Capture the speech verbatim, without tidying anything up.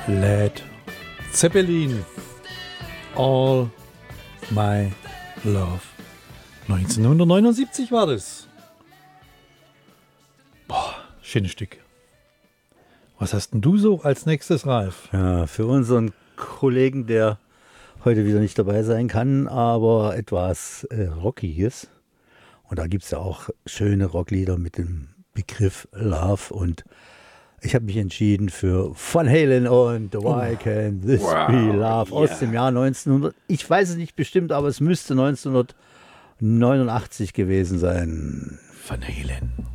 Led Zeppelin, All My Love. neunzehnhundertneunundsiebzig war das. Boah, schönes Stück. Was hast denn du so als nächstes, Ralf? Ja, für unseren Kollegen, der heute wieder nicht dabei sein kann, aber etwas äh, Rockiges. Und da gibt es ja auch schöne Rocklieder mit dem Begriff Love. Und ich habe mich entschieden für Van Halen und Why Can't This Wow, Be Love aus yeah. dem Jahr neunzehnhundert. Ich weiß es nicht bestimmt, aber es müsste neunzehnhundertneunundachtzig gewesen sein. Van Halen.